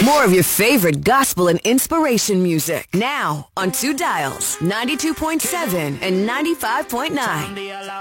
More of your favorite gospel and inspiration music. Now on 2 dials, 92.7 and 95.9.